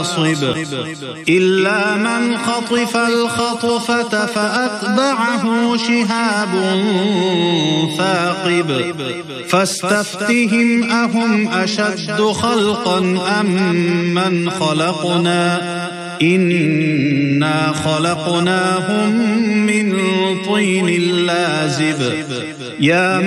ناصب إلا من خطف الخطفة فأتبعه شهاب ثاقب فاستفتهم أهم أشد خلقا أم من خلقنا إنا خلقناهم من طين لازب